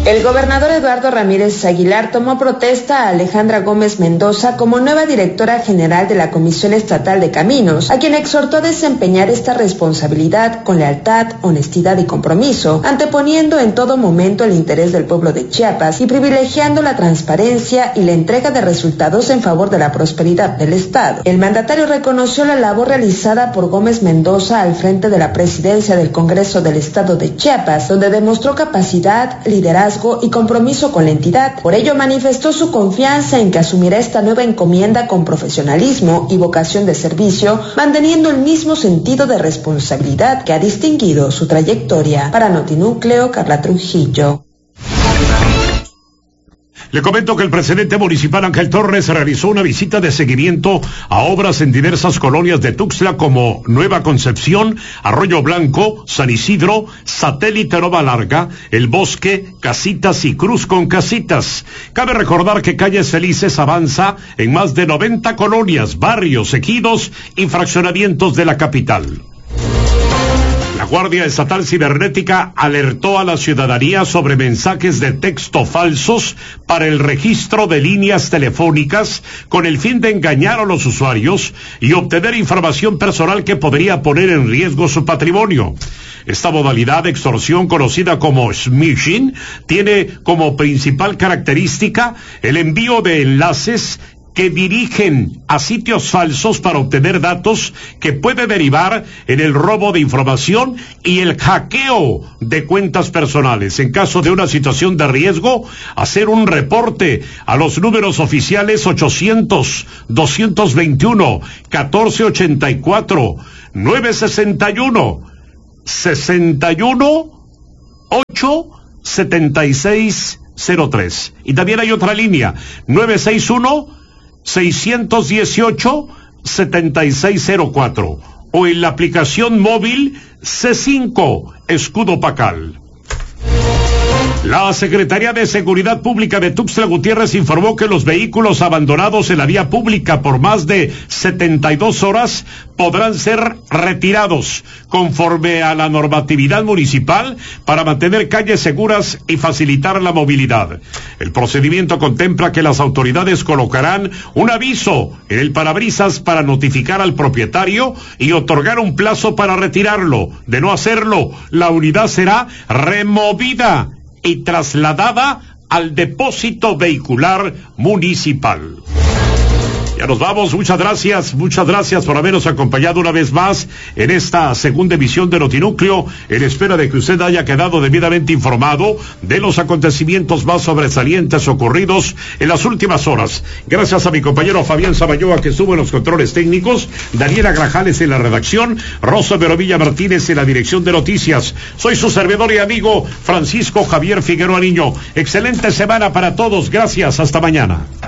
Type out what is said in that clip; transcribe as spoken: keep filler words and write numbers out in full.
El gobernador Eduardo Ramírez Aguilar tomó protesta a Alejandra Gómez Mendoza como nueva directora general de la Comisión Estatal de Caminos, a quien exhortó a desempeñar esta responsabilidad con lealtad, honestidad y compromiso, anteponiendo en todo momento el interés del pueblo de Chiapas y privilegiando la transparencia y la entrega de resultados en favor de la prosperidad del Estado. El mandatario reconoció la labor realizada por Gómez Mendoza al frente de la presidencia del Congreso del Estado de Chiapas, donde demostró capacidad, liderazgo y compromiso con la entidad. Por ello manifestó su confianza en que asumirá esta nueva encomienda con profesionalismo y vocación de servicio, manteniendo el mismo sentido de responsabilidad que ha distinguido su trayectoria. Para Notinúcleo, Carla Trujillo. Le comento que el presidente municipal Ángel Torres realizó una visita de seguimiento a obras en diversas colonias de Tuxtla como Nueva Concepción, Arroyo Blanco, San Isidro, Satélite Nova Larga, El Bosque, Casitas y Cruz con Casitas. Cabe recordar que Calles Felices avanza en más de noventa colonias, barrios, ejidos y fraccionamientos de la capital. La Guardia Estatal Cibernética alertó a la ciudadanía sobre mensajes de texto falsos para el registro de líneas telefónicas con el fin de engañar a los usuarios y obtener información personal que podría poner en riesgo su patrimonio. Esta modalidad de extorsión, conocida como smishing, tiene como principal característica el envío de enlaces que dirigen a sitios falsos para obtener datos que puede derivar en el robo de información y el hackeo de cuentas personales. En caso de una situación de riesgo, hacer un reporte a los números oficiales ochocientos, doscientos veintiuno, catorce ochenta y cuatro, novecientos sesenta y uno, sesenta y uno, ocho, setenta y seis cero tres. Y también hay otra línea, nueve seis uno, seiscientos dieciocho, setenta y seis cero cuatro o en la aplicación móvil C cinco Escudo Pacal. La Secretaría de Seguridad Pública de Tuxtla Gutiérrez informó que los vehículos abandonados en la vía pública por más de setenta y dos horas podrán ser retirados conforme a la normatividad municipal para mantener calles seguras y facilitar la movilidad. El procedimiento contempla que las autoridades colocarán un aviso en el parabrisas para notificar al propietario y otorgar un plazo para retirarlo. De no hacerlo, la unidad será removida y trasladada al depósito vehicular municipal. Ya nos vamos, muchas gracias, muchas gracias por habernos acompañado una vez más en esta segunda emisión de Notinúcleo, en espera de que usted haya quedado debidamente informado de los acontecimientos más sobresalientes ocurridos en las últimas horas. Gracias a mi compañero Fabián Samayoa, que estuvo en los controles técnicos, Daniela Grajales en la redacción, Rosa Verovilla Martínez en la dirección de noticias. Soy su servidor y amigo Francisco Javier Figueroa Niño. Excelente semana para todos, gracias, hasta mañana.